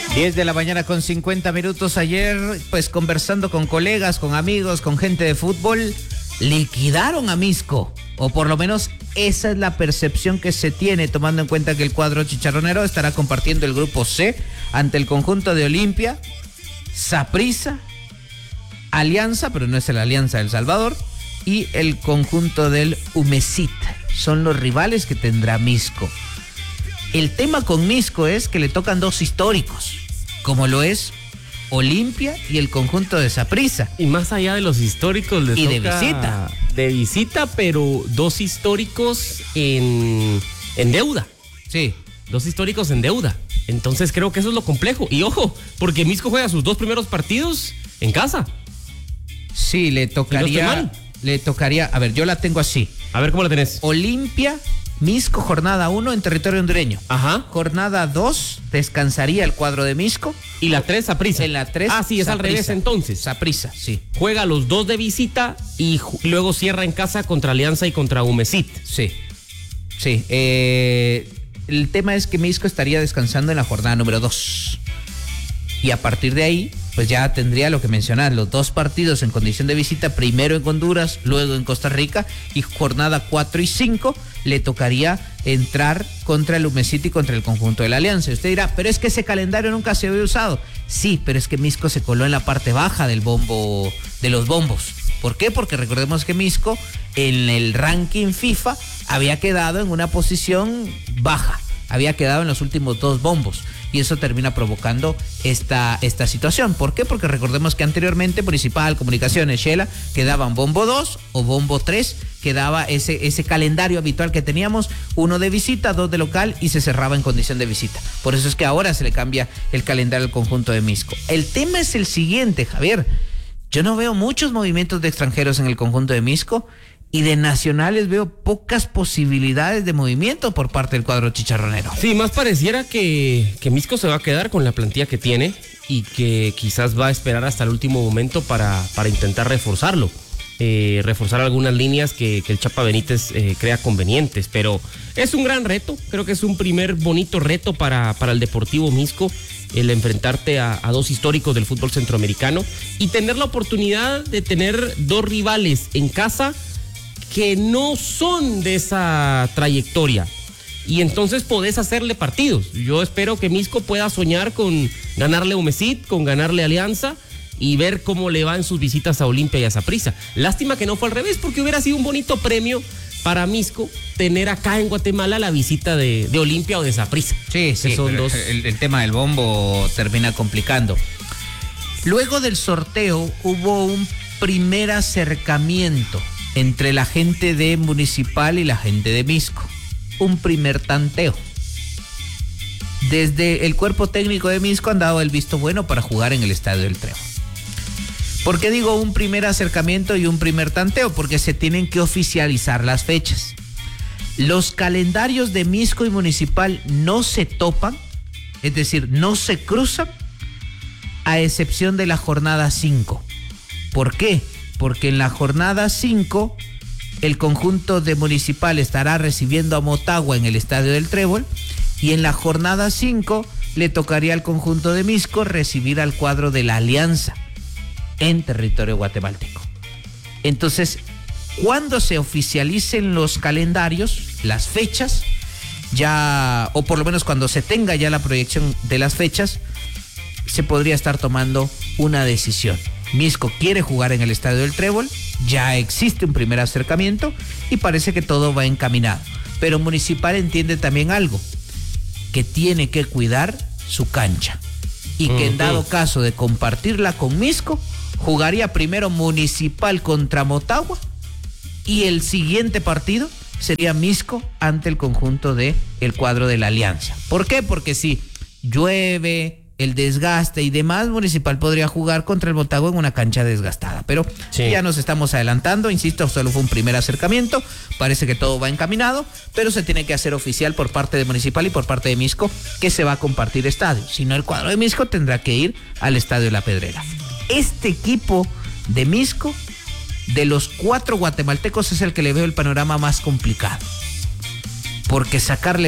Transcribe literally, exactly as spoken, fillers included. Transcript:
diez de la mañana con cincuenta minutos. Ayer, pues conversando con colegas, con amigos, con gente de fútbol, liquidaron a Misco. O por lo menos esa es la percepción que se tiene, tomando en cuenta que el cuadro chicharronero estará compartiendo el grupo C ante el conjunto de Olimpia, Saprissa, Alianza, pero no es el Alianza del Salvador, y el conjunto del Humesit. Son los rivales que tendrá Misco. El tema con Misco es que le tocan dos históricos, como lo es Olimpia y el conjunto de Saprissa. Y más allá de los históricos, les y toca de visita. De visita, pero dos históricos en, en deuda. Sí. Dos históricos en deuda. Entonces creo que eso es lo complejo. Y ojo, porque Misco juega sus dos primeros partidos en casa. Sí, le tocaría... no le tocaría... A ver, yo la tengo así. A ver, ¿cómo la tenés? Olimpia, Misco, jornada uno en territorio hondureño. Ajá. Jornada dos, descansaría el cuadro de Misco. Y la tres, Saprissa. En la tres, Ah, sí, es Saprissa. al revés entonces. Saprissa, sí. Juega los dos de visita y ju- luego cierra en casa contra Alianza y contra Humesit. Sí. Sí. Eh, el tema es que Misco estaría descansando en la jornada número dos. Y a partir de ahí, pues ya tendría lo que mencionar, los dos partidos en condición de visita, primero en Honduras, luego en Costa Rica, y jornada cuatro y cinco le tocaría entrar contra el Humesit y contra el conjunto de la Alianza. Y usted dirá, pero es que ese calendario nunca se había usado. Sí, pero es que Misco se coló en la parte baja del bombo, de los bombos. ¿Por qué? Porque recordemos que Misco en el ranking FIFA había quedado en una posición baja. Había quedado en los últimos dos bombos y eso termina provocando esta, esta situación. ¿Por qué? Porque recordemos que anteriormente Municipal, Comunicaciones, Shela quedaban bombo dos o bombo tres, quedaba ese, ese calendario habitual que teníamos, uno de visita, dos de local y se cerraba en condición de visita. Por eso es que ahora se le cambia el calendario al conjunto de Misco. El tema es el siguiente, Javier. Yo no veo muchos movimientos de extranjeros en el conjunto de Misco. Y de nacionales veo pocas posibilidades de movimiento por parte del cuadro chicharronero. Sí, más pareciera que, que Misco se va a quedar con la plantilla que tiene y que quizás va a esperar hasta el último momento para, para intentar reforzarlo. Eh, reforzar algunas líneas que, que el Chapa Benítez eh, crea convenientes. Pero es un gran reto, creo que es un primer bonito reto para, para el Deportivo Misco, el enfrentarte a, a dos históricos del fútbol centroamericano y tener la oportunidad de tener dos rivales en casa que no son de esa trayectoria y entonces podés hacerle partidos. Yo espero que Misco pueda soñar con ganarle a Humesit, con ganarle a Alianza y ver cómo le va en sus visitas a Olimpia y a Saprissa. Lástima que no fue al revés, porque hubiera sido un bonito premio para Misco tener acá en Guatemala la visita de, de Olimpia o de Saprissa. Sí, sí, son dos... el, el tema del bombo termina complicando. Luego del sorteo hubo un primer acercamiento entre la gente de Municipal y la gente de Misco. Un primer tanteo. Desde el cuerpo técnico de Misco han dado el visto bueno para jugar en el Estadio del Trébol. ¿Por qué digo un primer acercamiento y un primer tanteo? Porque se tienen que oficializar las fechas. Los calendarios de Misco y Municipal no se topan, es decir, no se cruzan, a excepción de la jornada cinco. ¿Por qué? Porque en la jornada cinco el conjunto de Municipal estará recibiendo a Motagua en el Estadio del Trébol y en la jornada cinco le tocaría al conjunto de Misco recibir al cuadro de la Alianza en territorio guatemalteco. Entonces, cuando se oficialicen los calendarios, las fechas, ya, o por lo menos cuando se tenga ya la proyección de las fechas, se podría estar tomando una decisión. Misco quiere jugar en el Estadio del Trébol, ya existe un primer acercamiento y parece que todo va encaminado. Pero Municipal entiende también algo, que tiene que cuidar su cancha y que en dado caso de compartirla con Misco, jugaría primero Municipal contra Motagua y el siguiente partido sería Misco ante el conjunto de el cuadro de la Alianza. ¿Por qué? Porque si llueve, el desgaste y demás, Municipal podría jugar contra el Motagua en una cancha desgastada. Pero sí, ya nos estamos adelantando, insisto, solo fue un primer acercamiento, parece que todo va encaminado, pero se tiene que hacer oficial por parte de Municipal y por parte de Misco que se va a compartir estadio. Si no, el cuadro de Misco tendrá que ir al Estadio de La Pedrera. Este equipo de Misco, de los cuatro guatemaltecos, es el que le veo el panorama más complicado, porque sacarle